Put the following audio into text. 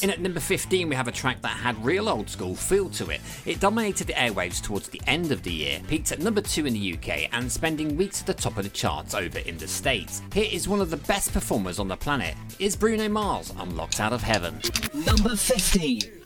In at number 15 we have a track that had real old school feel to it. It dominated the airwaves towards the end of the year, peaked at number 2 in the UK and spending weeks at the top of the charts over in the States. Here is one of the best performers on the planet. Is Bruno Mars on Locked Out of Heaven. Number 15.